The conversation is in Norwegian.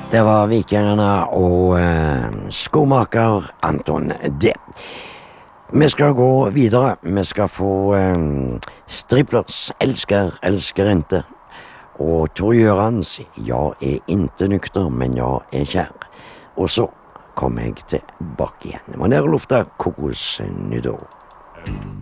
Det var Vikingene og skomaker Anton D. Vi skal gå videre. Vi skal få Striplers elsker-elsker-inte. Og Tor Gjørans ja er inte nykter, men ja er kjær. Og så kommer jeg tilbake igjen. Det var nede og lufta kokosnyttår.